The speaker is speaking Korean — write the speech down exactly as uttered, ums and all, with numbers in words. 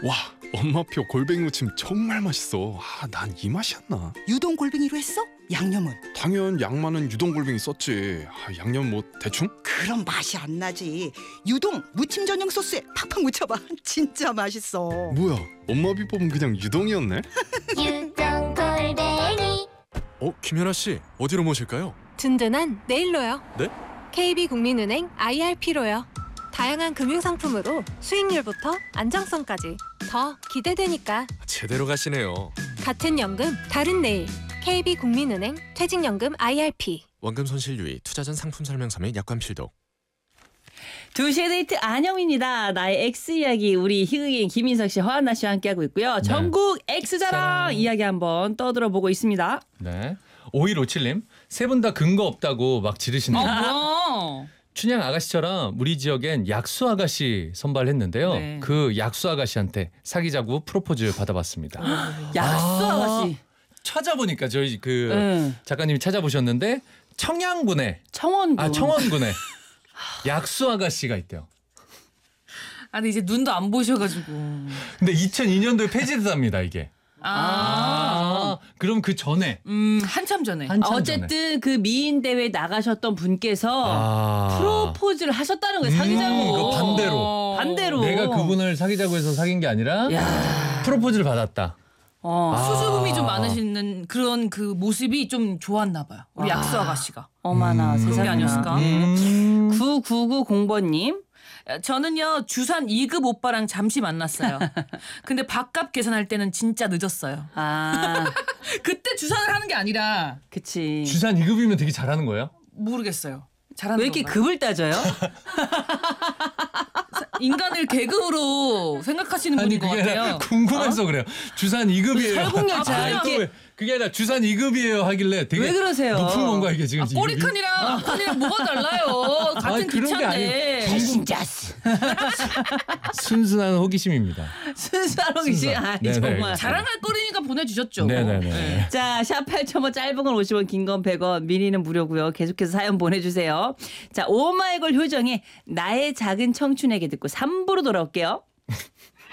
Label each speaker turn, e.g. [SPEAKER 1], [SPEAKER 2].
[SPEAKER 1] 와, 엄마표 골뱅이 무침 정말 맛있어. 아, 난 이 맛이었나?
[SPEAKER 2] 유동 골뱅이로 했어? 양념은?
[SPEAKER 1] 당연 양만은 유동 골뱅이 썼지. 아, 양념 뭐 대충?
[SPEAKER 2] 그럼 맛이 안 나지. 유동 무침 전용 소스에 팍팍 묻혀봐. 진짜 맛있어.
[SPEAKER 1] 뭐야, 엄마 비법은 그냥 유동이었네?
[SPEAKER 3] 유동 골뱅이.
[SPEAKER 4] 어, 김연아 씨, 어디로 모실까요?
[SPEAKER 5] 든든한 네일로요.
[SPEAKER 4] 네?
[SPEAKER 5] 케이비국민은행 아이알피로요. 다양한 금융상품으로 수익률부터 안정성까지 더 기대되니까.
[SPEAKER 4] 제대로 가시네요.
[SPEAKER 5] 같은 연금 다른 네일. 케이비국민은행 퇴직연금 아이알피.
[SPEAKER 4] 원금 손실 유의, 투자 전 상품 설명서 및 약관 필독.
[SPEAKER 6] 두 시의 데이트 안영입니다. 나의 X 이야기 우리 희극인 김인석 씨, 허한나 씨와 함께하고 있고요. 전국 X자랑
[SPEAKER 7] 자랑.
[SPEAKER 6] 이야기 한번 떠들어보고 있습니다.
[SPEAKER 7] 네. 오일오칠님 세 분 다 근거 없다고 막 지르시네요.
[SPEAKER 6] 뭐?
[SPEAKER 7] 춘향 아가씨처럼 우리 지역엔 약수 아가씨 선발했는데요.
[SPEAKER 6] 네.
[SPEAKER 7] 그 약수 아가씨한테 사귀자고 프로포즈 받아봤습니다.
[SPEAKER 6] 약수 아가씨.
[SPEAKER 7] 찾아보니까 저희 그
[SPEAKER 6] 응.
[SPEAKER 7] 작가님이 찾아보셨는데 청양군에
[SPEAKER 6] 청원군.
[SPEAKER 7] 아 청원군에 약수 아가씨가 있대요.
[SPEAKER 8] 아, 근데 이제 눈도 안 보셔가지고.
[SPEAKER 7] 근데 이천이 년도에 폐지됐답니다 이게.
[SPEAKER 8] 아,
[SPEAKER 7] 아, 그럼 그 전에
[SPEAKER 8] 음, 한참 전에.
[SPEAKER 7] 한참 전에.
[SPEAKER 6] 어쨌든 그 미인 대회 나가셨던 분께서
[SPEAKER 7] 아.
[SPEAKER 6] 프로포즈를 하셨다는 거예요.
[SPEAKER 7] 음,
[SPEAKER 6] 사귀자고.
[SPEAKER 7] 그 반대로.
[SPEAKER 6] 반대로.
[SPEAKER 7] 내가 그분을 사귀자고 해서 사귄 게 아니라
[SPEAKER 6] 야.
[SPEAKER 7] 프로포즈를 받았다.
[SPEAKER 6] 어.
[SPEAKER 8] 수줍음이 좀 많으시는 그런 그 모습이 좀 좋았나 봐요. 우리
[SPEAKER 6] 아.
[SPEAKER 8] 약수 아가씨가.
[SPEAKER 6] 어머나
[SPEAKER 7] 음.
[SPEAKER 6] 세상에.
[SPEAKER 8] 그런 게 아니었을까?
[SPEAKER 7] 음.
[SPEAKER 6] 구구구공번님.
[SPEAKER 8] 저는요 주산 이 급 오빠랑 잠시 만났어요. 근데 밥값 계산할 때는 진짜 늦었어요.
[SPEAKER 6] 아,
[SPEAKER 8] 그때 주산을 하는 게 아니라
[SPEAKER 6] 그치.
[SPEAKER 7] 주산 이 급이면 되게 잘하는 거예요?
[SPEAKER 8] 모르겠어요. 잘하는
[SPEAKER 6] 왜 이렇게
[SPEAKER 8] 건가요?
[SPEAKER 6] 급을 따져요?
[SPEAKER 8] 인간을 계급으로 생각하시는
[SPEAKER 7] 아니
[SPEAKER 8] 분인 것
[SPEAKER 7] 그게 아니라
[SPEAKER 8] 같아요.
[SPEAKER 7] 궁금해서 그래요. 주산 이 급이에요.
[SPEAKER 6] 설국열차
[SPEAKER 7] 아,
[SPEAKER 6] 이렇게-
[SPEAKER 7] 왜- 그게 아니라 주산 이 급이에요 하길래 되게
[SPEAKER 6] 왜 그러세요?
[SPEAKER 7] 높은 건가 이게 지금
[SPEAKER 8] 아,
[SPEAKER 7] 이 급이?
[SPEAKER 8] 꼬리칸이랑 앞칸이랑 뭐가 달라요? 같은
[SPEAKER 7] 아니, 그런 게
[SPEAKER 8] 기차인데.
[SPEAKER 7] 아니고
[SPEAKER 6] 진짜스.
[SPEAKER 7] 순수한 호기심입니다.
[SPEAKER 6] 순수한 호기심.
[SPEAKER 7] 순수한.
[SPEAKER 6] 아니
[SPEAKER 7] 네네.
[SPEAKER 6] 정말.
[SPEAKER 8] 자랑할 거리니까 보내주셨죠.
[SPEAKER 7] 네네네.
[SPEAKER 6] 자, 샵 팔천 원 짧은 건 오십 원, 긴 건 백 원, 미니는 무료고요. 계속해서 사연 보내주세요. 자, 오마이걸 효정의 나의 작은 청춘에게 듣고 삼 부로 돌아올게요.